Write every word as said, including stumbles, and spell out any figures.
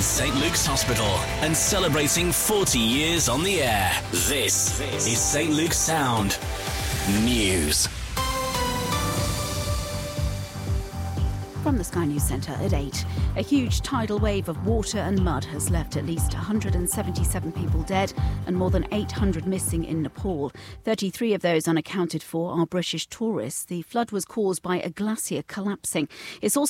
Saint Luke's Hospital and celebrating forty years on the air. This is Saint Luke's Sound News. From the Sky News Centre at eight. A huge tidal wave of water and mud has left at least one hundred seventy-seven people dead and more than eight hundred missing in Nepal. thirty-three of those unaccounted for are British tourists. The flood was caused by a glacier collapsing. It's also